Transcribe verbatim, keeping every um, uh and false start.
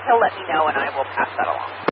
he'll let me know, and I will pass that along.